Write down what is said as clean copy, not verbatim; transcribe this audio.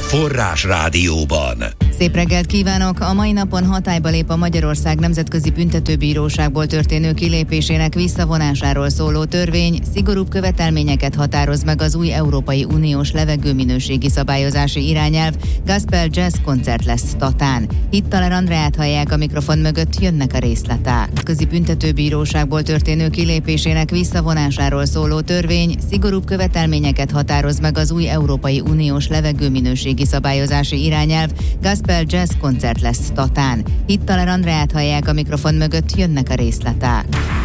Forrás Rádióban. Szép reggelt kívánok! A mai napon hatályba lép a Magyarország Nemzetközi Büntetőbíróságból történő kilépésének visszavonásáról szóló törvény, szigorúbb követelményeket határoz meg az új Európai Uniós levegőminőségi szabályozási irányelv, Gospel Jazz koncert lesz Tatán. Hittaler Andreát hallják a mikrofon mögött, jönnek a részletek. A Büntetőbíróságból történő kilépésének visszavonásáról szóló törvény, szigorúbb követelményeket határoz meg az új Európai Uniós levegőminőségi szabályozási irányelv, Gospel Jazz koncert lesz Tatán. Hittaler Andreát hallják a mikrofon mögött, jönnek a részletek.